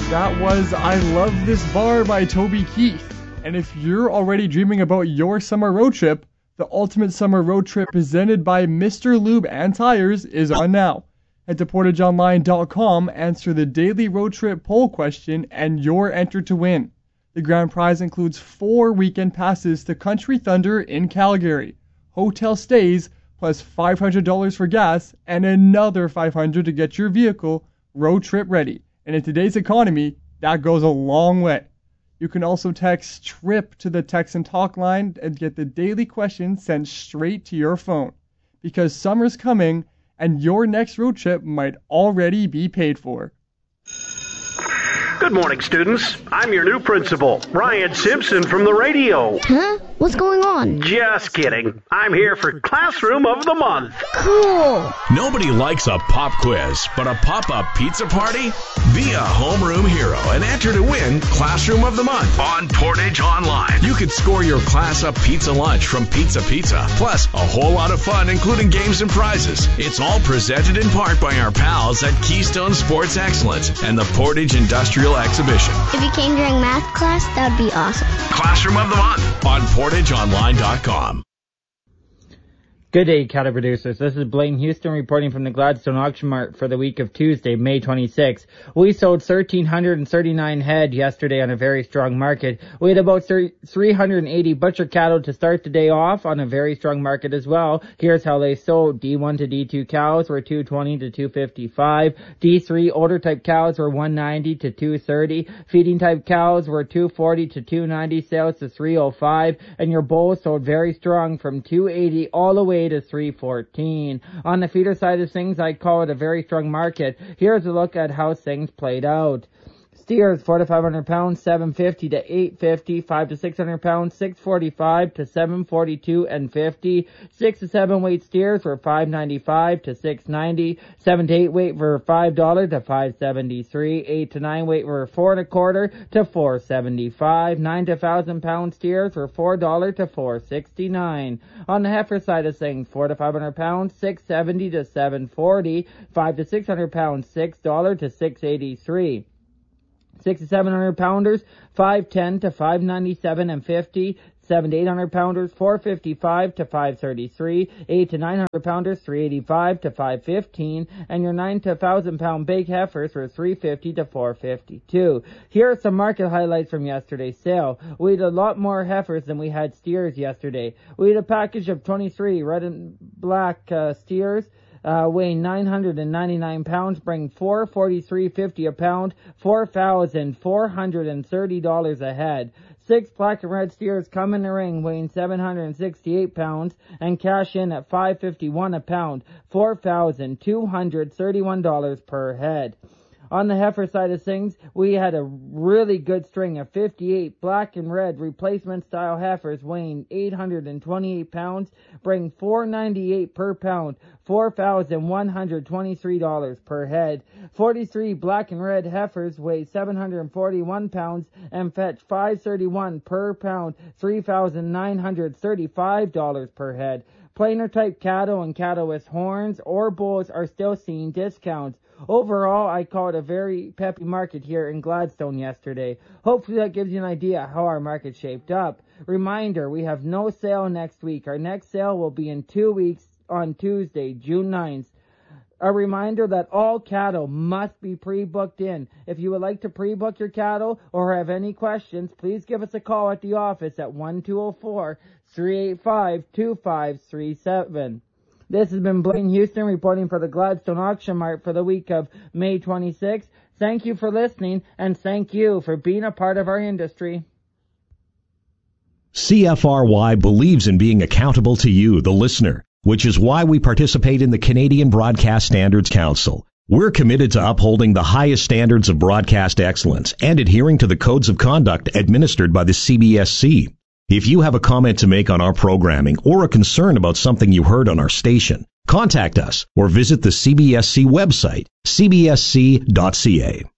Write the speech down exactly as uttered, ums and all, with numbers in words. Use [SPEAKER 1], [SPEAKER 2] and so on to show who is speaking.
[SPEAKER 1] That was I Love This Bar by Toby Keith. And if you're already dreaming about your summer road trip, the ultimate summer road trip presented by Mister Lube and Tires is on now. Head to portage online dot com, answer the daily road trip poll question, and you're entered to win. The grand prize includes four weekend passes to Country Thunder in Calgary, hotel stays, plus five hundred dollars for gas, and another five hundred dollars to get your vehicle road trip ready. And in today's economy, that goes a long way. You can also text TRIP to the text and talk line and get the daily question sent straight to your phone. Because summer's coming, and your next road trip might already be paid for.
[SPEAKER 2] Good morning, students. I'm your new principal, Ryan Simpson from the radio.
[SPEAKER 3] Huh? What's going on?
[SPEAKER 2] Just kidding. I'm here for Classroom of the Month.
[SPEAKER 3] Cool.
[SPEAKER 4] Nobody likes a pop quiz, but a pop-up pizza party? Be a homeroom hero and enter to win Classroom of the Month on Portage Online. You could score your class-up pizza lunch from Pizza Pizza, plus a whole lot of fun, including games and prizes. It's all presented in part by our pals at Keystone Sports Excellence and the Portage Industrial Exhibition.
[SPEAKER 3] If you came during math class, that would be awesome.
[SPEAKER 4] Classroom of the Month on portage online dot com.
[SPEAKER 5] Good day, cattle producers. This is Blaine Houston reporting from the Gladstone Auction Mart for the week of Tuesday, May twenty-sixth. We sold one thousand three hundred thirty-nine head yesterday on a very strong market. We had about three hundred eighty butcher cattle to start the day off on a very strong market as well. Here's how they sold. D one to D two cows were two twenty to two fifty-five. D three older type cows were one ninety to two thirty. Feeding type cows were two forty to two ninety. Sales to three oh five. And your bulls sold very strong from two eighty all the way to three fourteen. On the feeder side of things, I'd call it a very strong market. Here's a look at how things played out. Steers, four to five hundred pounds, seven fifty to eight fifty. five to six hundred pounds, six forty-five to seven forty-two and fifty. six to seven weight steers were five ninety-five to six ninety. seven to eight weight were five dollars to five seventy-three. eight to nine weight were four and a quarter to four seventy-five. nine to one thousand pound steers were four dollars to four sixty-nine. On the heifer side of things, four to five hundred pounds, six seventy to seven forty. five to six hundred pounds, six dollars to six eighty-three. Six to seven hundred pounders, five ten to five ninety-seven and fifty. Seven to eight hundred pounders, four fifty-five to five thirty-three. Eight to nine hundred pounders, three eighty-five to five fifteen. And your nine to thousand pound big heifers were three fifty to four fifty-two. Here are some market highlights from yesterday's sale. We had a lot more heifers than we had steers yesterday. We had a package of twenty-three red and black uh, steers. Uh, weighing nine hundred ninety-nine pounds, bring four forty-three fifty a pound, four thousand four hundred thirty dollars a head. Six black and red steers come in the ring, weighing seven hundred sixty-eight pounds, and cash in at five fifty-one a pound, four thousand two hundred thirty-one dollars per head. On the heifer side of things, we had a really good string of fifty-eight black and red replacement style heifers weighing eight hundred twenty-eight pounds, bring four ninety-eight per pound, four thousand one hundred twenty-three dollars per head. forty-three black and red heifers weigh seven hundred forty-one pounds and fetch five thirty-one per pound, three thousand nine hundred thirty-five dollars per head. Plainer type cattle and cattle with horns or bulls are still seeing discounts. Overall, I call it a very peppy market here in Gladstone yesterday. Hopefully that gives you an idea how our market shaped up. Reminder, we have no sale next week. Our next sale will be in two weeks on Tuesday, June ninth. A reminder that all cattle must be pre-booked in. If you would like to pre-book your cattle or have any questions, please give us a call at the office at one two zero four, three eight five, two five three seven. This has been Blaine Houston reporting for the Gladstone Auction Mart for the week of May twenty-sixth. Thank you for listening, and thank you for being a part of our industry.
[SPEAKER 6] C F R Y believes in being accountable to you, the listener, which is why we participate in the Canadian Broadcast Standards Council. We're committed to upholding the highest standards of broadcast excellence and adhering to the codes of conduct administered by the C B S C. If you have a comment to make on our programming or a concern about something you heard on our station, contact us or visit the C B S C website, c b s c dot c a.